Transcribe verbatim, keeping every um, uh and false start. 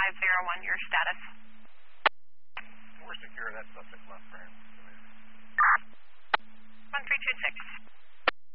five zero one, your status. We're secure, that's suspect left frame.